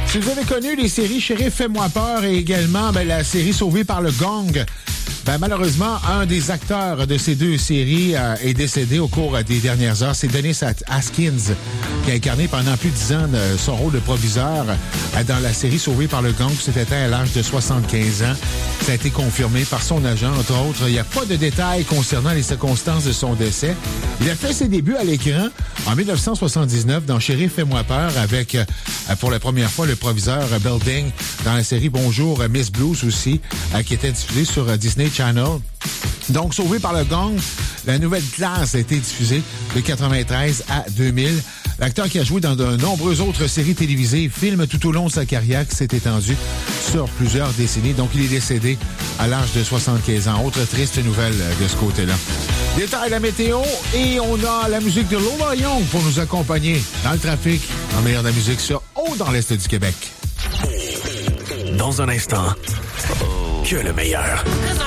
Si vous avez connu les séries Shérif, fais-moi peur et également la série Sauvée par le Gong, malheureusement, un des acteurs de ces deux séries est décédé au cours des dernières heures. C'est Dennis Haskins, qui a incarné pendant plus de 10 ans son rôle de proviseur dans la série Sauvée par le Gong. C'était à l'âge de 75 ans. Ça a été confirmé par son agent, entre autres. Il n'y a pas de détails concernant les circonstances de son décès. Il a fait ses débuts à l'écran en 1979 dans Shérif, fais-moi peur avec, pour la première fois, le proviseur Belding dans la série Bonjour Miss Blues aussi, qui était diffusée sur Disney Channel. Donc, Sauvé par le Gong, la nouvelle classe a été diffusée de 93 à 2000. L'acteur qui a joué dans de nombreuses autres séries télévisées, films tout au long de sa carrière qui s'est étendue sur plusieurs décennies. Donc, il est décédé à l'âge de 75 ans. Autre triste nouvelle de ce côté-là. Détail de la météo et on a la musique de Lola Young pour nous accompagner dans le trafic, en meilleur de la musique sur Haut dans l'Est du Québec. Dans un instant, que le meilleur.